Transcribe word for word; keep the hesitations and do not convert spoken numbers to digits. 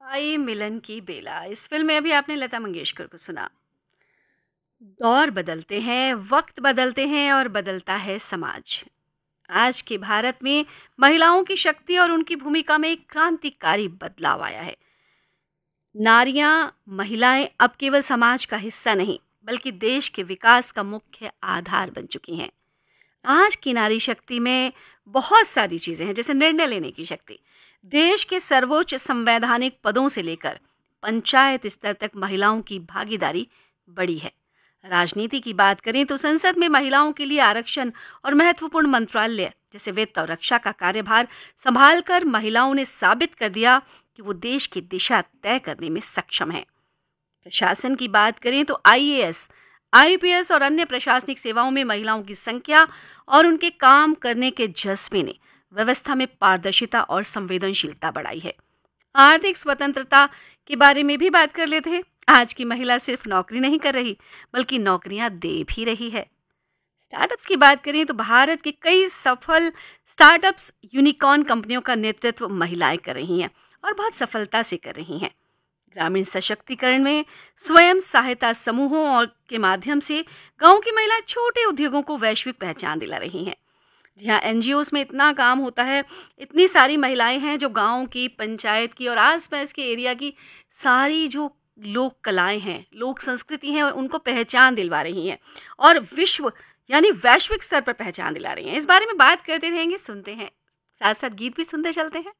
आई मिलन की बेला। इस फिल्म में अभी आपने लता मंगेशकर को सुना। दौर बदलते हैं, वक्त बदलते हैं और बदलता है समाज। आज के भारत में महिलाओं की शक्ति और उनकी भूमिका में एक क्रांतिकारी बदलाव आया है। नारियां, महिलाएं अब केवल समाज का हिस्सा नहीं, बल्कि देश के विकास का मुख्य आधार बन चुकी हैं। आज की नारी शक्ति में बहुत सारी चीजें हैं, जैसे निर्णय लेने की शक्ति। देश के सर्वोच्च संवैधानिक पदों से लेकर पंचायत स्तर तक महिलाओं की भागीदारी बड़ी है। राजनीति की बात करें तो संसद में महिलाओं के लिए आरक्षण और महत्वपूर्ण मंत्रालय जैसे वित्त और रक्षा का कार्यभार संभालकर महिलाओं ने साबित कर दिया कि वो देश की दिशा तय करने में सक्षम है। प्रशासन की बात करें तो आई A S, I P S और अन्य प्रशासनिक सेवाओं में महिलाओं की संख्या और उनके काम करने के जज्बे ने व्यवस्था में पारदर्शिता और संवेदनशीलता बढ़ाई है। आर्थिक स्वतंत्रता के बारे में भी बात कर लेते हैं। आज की महिला सिर्फ नौकरी नहीं कर रही, बल्कि नौकरियां दे भी रही है। स्टार्टअप्स की बात करें तो भारत के कई सफल स्टार्टअप्स, यूनिकॉर्न कंपनियों का नेतृत्व महिलाएं कर रही हैं और बहुत सफलता से कर रही हैं। ग्रामीण सशक्तिकरण में स्वयं सहायता समूहों और के माध्यम से गांव की महिलाएं छोटे उद्योगों को वैश्विक पहचान दिला रही हैं। जी हाँ, एन जी ओज़ में इतना काम होता है, इतनी सारी महिलाएं हैं जो गांव की, पंचायत की और आसपास के एरिया की सारी जो लोक कलाएं हैं, लोक संस्कृति हैं, उनको पहचान दिलवा रही हैं और विश्व यानी वैश्विक स्तर पर पहचान दिला रही हैं। इस बारे में बात करते रहेंगे, सुनते हैं, साथ साथ गीत भी सुनते चलते हैं।